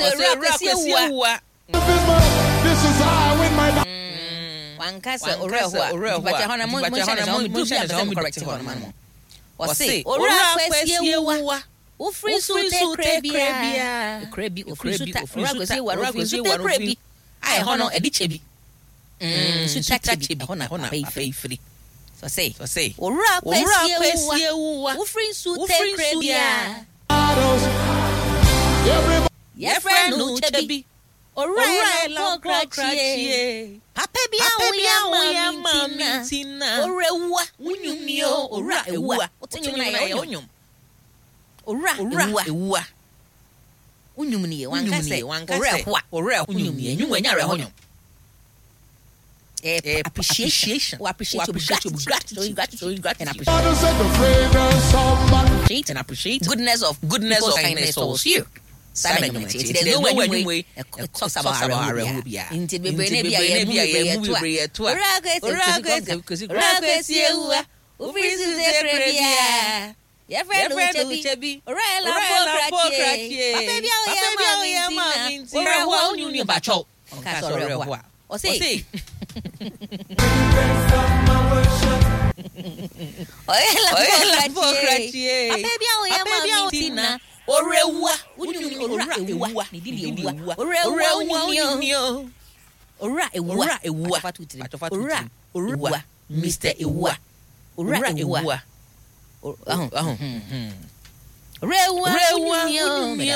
This is how I win my wankasa orehwa bacha hona mo correct hona man o say ora kwasie wa ofri su te krebi ofri su ta ora kwasie su te krebi ai hono edi chebi su ta chebi hona pay free so say ora kwasie wa ofri su te krebi ya friend no chebi ora lokrachie papa bia wo mama tina orewa unyumio ora ewa otenyum na ya onyum ora ewa unyum ni wankase ora unyum ni enyum anya re honyum appreciation we appreciate your gratitude and appreciate goodness of kindness towards you. There's no way it talks about our hobby. Into the orewa unyum ora ewa ni di ewa orewa unyum ora ewa ora Mr. Ewa ora ewa orewa unyum